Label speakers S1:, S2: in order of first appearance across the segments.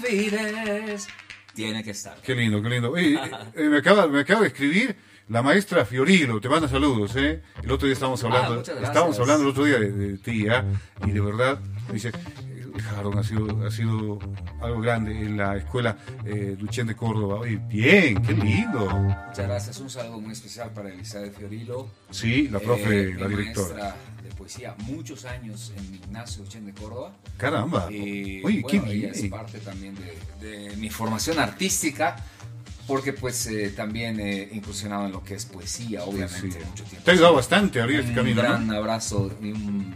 S1: olvides. Tiene que estar.
S2: Qué lindo, qué lindo. Me acaba de escribir la maestra Fiorilo, te manda saludos, ¿eh? El otro día estábamos hablando el otro día de tía, y de verdad, dice, Harold ha sido algo grande en la escuela Duchén de Córdoba. Oye, bien, qué lindo.
S1: Muchas gracias, un saludo muy especial para Elizabeth Fiorilo.
S2: Sí, la profe, la directora.
S1: Maestra de poesía, muchos años en Ignacio Duchén de Córdoba.
S2: Caramba.
S1: Oye,
S2: bueno, qué bien.
S1: Ella es parte también de mi formación artística, porque pues también he incursionado en lo que es poesía, obviamente,
S2: sí.
S1: Mucho tiempo.
S2: Te ha ayudado bastante a abrir este camino,
S1: Un gran
S2: ¿no?
S1: abrazo y un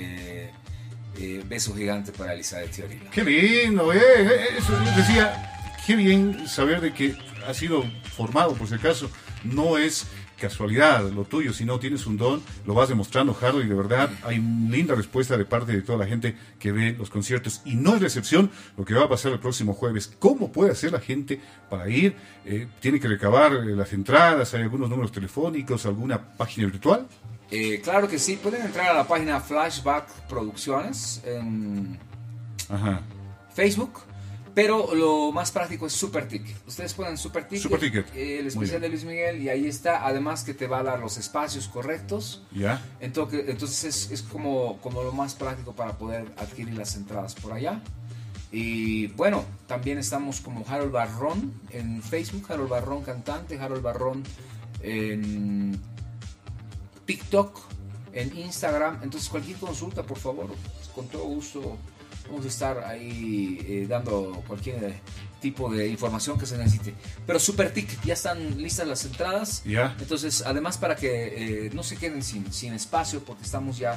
S1: beso gigante para Elizabeth Fiorilo.
S2: Qué lindo, eso decía, qué bien saber de que has sido formado, por si acaso, no es casualidad lo tuyo, si no tienes un don, lo vas demostrando, Harold, y de verdad hay linda respuesta de parte de toda la gente que ve los conciertos, y no es la excepción lo que va a pasar el próximo jueves. ¿Cómo puede hacer la gente para ir? ¿Tiene que recabar las entradas? ¿Hay algunos números telefónicos? ¿Alguna página virtual?
S1: Claro que sí, pueden entrar a la página Flashback Producciones en Facebook, pero lo más práctico es Superticket. Ustedes ponen Superticket, el especial de Luis Miguel, y ahí está. Además que te va a dar los espacios correctos.
S2: Ya.
S1: Entonces es como lo más práctico para poder adquirir las entradas por allá. Y bueno, también estamos como Harold Barrón en Facebook, Harold Barrón cantante, Harold Barrón en TikTok, en Instagram. Entonces cualquier consulta, por favor, con todo gusto vamos a estar ahí dando cualquier tipo de información que se necesite. Pero Superticket, ya están listas las entradas.
S2: Yeah.
S1: Entonces, además, para que no se queden sin espacio, porque estamos ya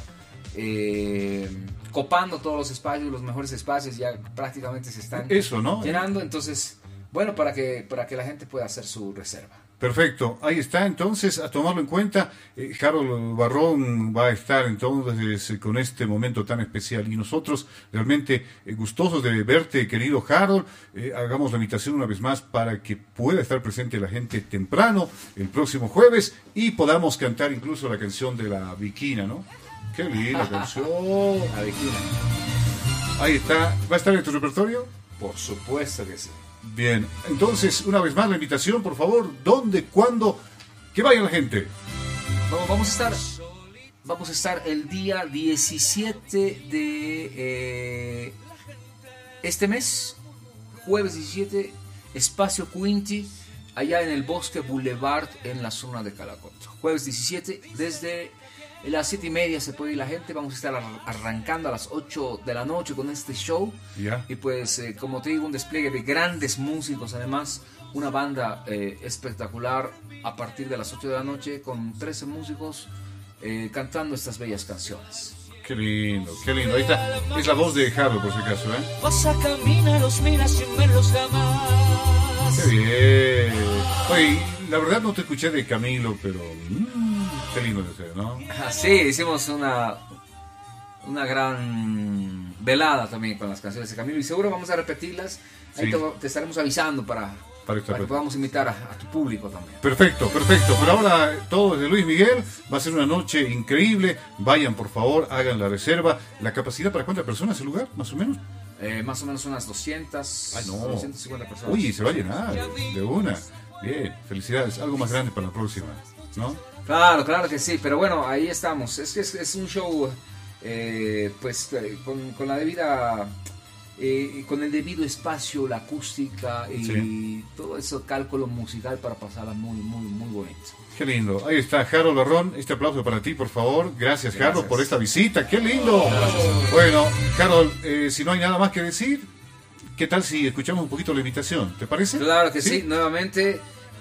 S1: copando todos los espacios, los mejores espacios ya prácticamente se están llenando. Entonces, bueno, para que la gente pueda hacer su reserva.
S2: Perfecto, ahí está, entonces, a tomarlo en cuenta. Harold Barrón va a estar entonces con este momento tan especial, y nosotros realmente gustosos de verte, querido Harold. Hagamos la invitación una vez más para que pueda estar presente la gente temprano el próximo jueves y podamos cantar incluso la canción de la Viquina, ¿no? Qué linda canción.
S1: La Viquina.
S2: Ahí está, ¿va a estar en tu repertorio?
S1: Por supuesto que sí.
S2: Bien, entonces, una vez más la invitación, por favor, ¿dónde, cuándo? Que vaya la gente.
S1: Vamos a estar el día 17 de este mes, jueves 17, Espacio Quinti, allá en el Bosque Boulevard, en la zona de Calacoto. Jueves 17, desde las 7:30 se puede ir la gente. Vamos a estar arrancando a las 8 de la noche con este show.
S2: Yeah.
S1: Y pues, como te digo, un despliegue de grandes músicos. Además, una banda espectacular a partir de las 8 de la noche con 13 músicos cantando estas bellas canciones.
S2: Qué lindo, qué lindo. Ahí está, es la voz de Harold, por si acaso, ¿eh?
S3: Vas a caminar, los miras sin verlos jamás.
S2: Qué bien. Oye, la verdad no te escuché de Camilo, pero... qué lindo de ser, ¿no?
S1: Sí, hicimos una gran velada también con las canciones de Camilo, y seguro vamos a repetirlas. Ahí te estaremos avisando para que podamos invitar a tu público también.
S2: Perfecto. Pero ahora todo desde Luis Miguel. Va a ser una noche increíble. Vayan, por favor, hagan la reserva. ¿La capacidad para cuántas personas el lugar, más o menos?
S1: Más o menos unas 250 personas.
S2: Uy, se va a llenar de una. Bien, felicidades. Algo más grande para la próxima, ¿no?
S1: Claro que sí, pero bueno, ahí estamos. Es un show con la debida con el debido espacio, la acústica y todo eso, cálculo musical para pasarla muy bonito.
S2: Qué lindo. Ahí está Harold Barrón. Este aplauso para ti, por favor. Gracias, Harold, por esta visita. ¡Qué lindo! Gracias. Bueno, Harold, si no hay nada más que decir, ¿qué tal si escuchamos un poquito la invitación? ¿Te parece?
S1: Claro que sí. Nuevamente,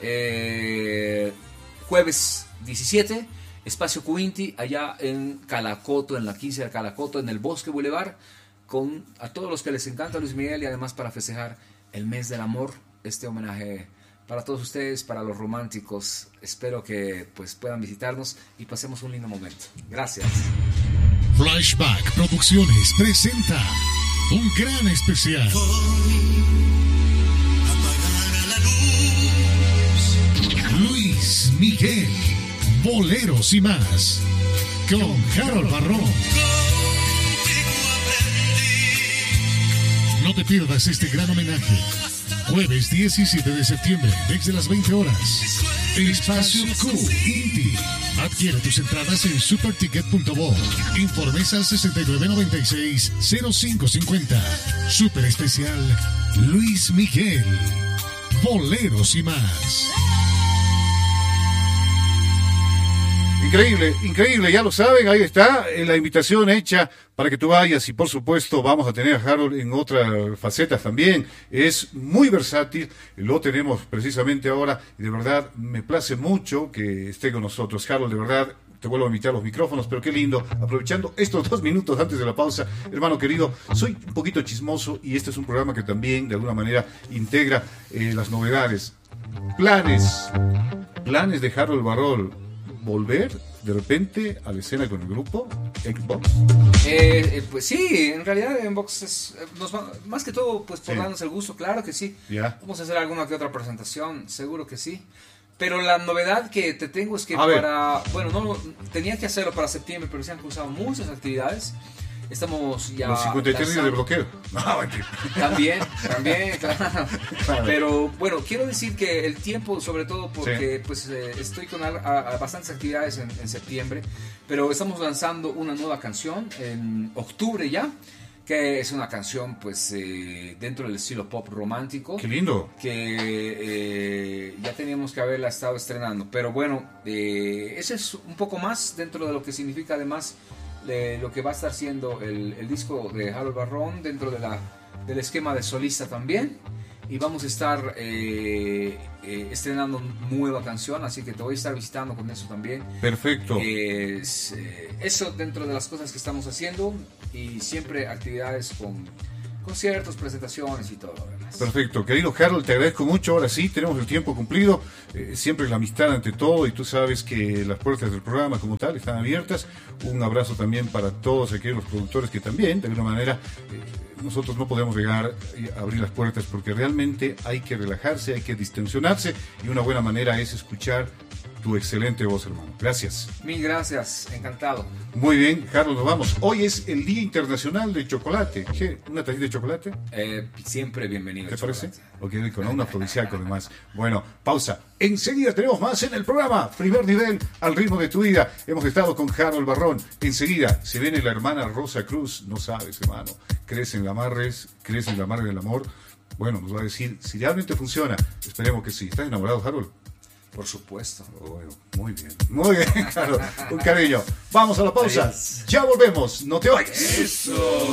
S1: jueves 17, Espacio Quinti, allá en Calacoto, en la 15 de Calacoto, en el Bosque Boulevard, con a todos los que les encanta Luis Miguel, y además para festejar el mes del amor, este homenaje para todos ustedes, para los románticos. Espero que pues puedan visitarnos y pasemos un lindo momento. Gracias.
S4: Flashback Producciones presenta un gran especial. Luis Miguel, boleros y más, con Harold Barrón. No te pierdas este gran homenaje. Jueves 17 de septiembre, desde las 20 horas. Espacio Q Inti. Adquiere tus entradas en superticket.bo. Informes al 6996-0550. Super especial Luis Miguel. Boleros y más.
S2: Increíble, increíble, ya lo saben, ahí está la invitación hecha para que tú vayas y por supuesto vamos a tener a Harold en otras facetas también, es muy versátil, lo tenemos precisamente ahora y de verdad me place mucho que esté con nosotros. Harold, de verdad, te vuelvo a invitar a los micrófonos, pero qué lindo, aprovechando estos 2 minutos antes de la pausa, hermano querido, soy un poquito chismoso y este es un programa que también de alguna manera integra las novedades, planes de Harold Barrón. ¿Volver de repente a la escena con el grupo Xbox?
S1: Pues sí, en realidad Xbox es más que todo pues por darnos el gusto, claro que sí.
S2: Yeah.
S1: Vamos a hacer alguna que otra presentación, seguro que sí. Pero la novedad que te tengo es que no tenía que hacerlo para septiembre, pero se han cruzado muchas actividades. Estamos ya...
S2: Los 53 días de bloqueo. No,
S1: También, claro. Pero bueno, quiero decir que el tiempo, sobre todo porque pues estoy con bastantes actividades en septiembre, pero estamos lanzando una nueva canción en octubre ya, que es una canción pues dentro del estilo pop romántico.
S2: ¡Qué lindo!
S1: Que ya teníamos que haberla estado estrenando, pero bueno, ese es un poco más dentro de lo que significa además lo que va a estar siendo el disco de Harold Barrón dentro del esquema de solista también, y vamos a estar estrenando nueva canción, así que te voy a estar visitando con eso también.
S2: Perfecto.
S1: Eso dentro de las cosas que estamos haciendo, y siempre actividades con conciertos, presentaciones y todo lo demás.
S2: Perfecto, querido Harold, te agradezco mucho. Ahora sí, tenemos el tiempo cumplido. Siempre la amistad ante todo, y tú sabes que las puertas del programa como tal están abiertas. Un abrazo también para todos aquellos productores que también, de alguna manera, nosotros no podemos llegar a abrir las puertas porque realmente hay que relajarse, hay que distensionarse, y una buena manera es escuchar tu excelente voz, hermano. Gracias.
S1: Mil gracias, encantado.
S2: Muy bien, Harold, nos vamos. Hoy es el Día Internacional del Chocolate. ¿Qué? ¿Una tacita de chocolate?
S1: Siempre bienvenido.
S2: ¿Te parece? Ok, rico, ¿no? Un afrodisíaco además. Bueno, pausa. Enseguida tenemos más en el programa. Primer nivel, al ritmo de tu vida. Hemos estado con Harold Barrón. Enseguida se viene la hermana Rosa Cruz. No sabes, hermano. Crece en la amarre del amor. Bueno, nos va a decir si realmente funciona. Esperemos que sí. ¿Estás enamorado, Harold?
S1: Por supuesto.
S2: Bueno, muy bien, claro, un cariño. Vamos a la pausa. Adiós. Ya volvemos, no te vayas.
S1: Eso.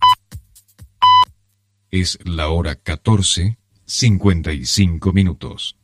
S5: Es la hora 14:55.